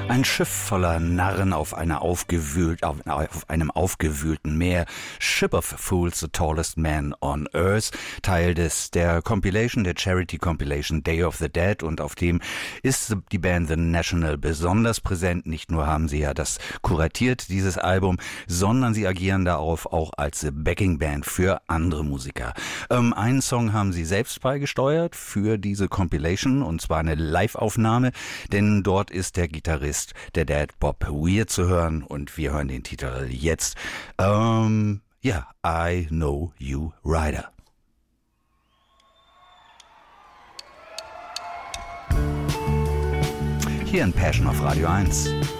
Ein Schiff voller Narren auf einem aufgewühlten Meer. Ship of Fools, the tallest man on earth. Teil der Compilation, der Charity Compilation Day of the Dead. Und auf dem ist die Band The National besonders präsent. Nicht nur haben sie ja das kuratiert, dieses Album, sondern sie agieren darauf auch als Backing-Band für andere Musiker. Einen Song haben sie selbst beigesteuert für diese Compilation, und zwar eine Live-Aufnahme, denn dort ist der Gitarrist der Dead Bob Weir zu hören, und wir hören den Titel jetzt. I Know You Rider. Hier in Passion auf Radio 1.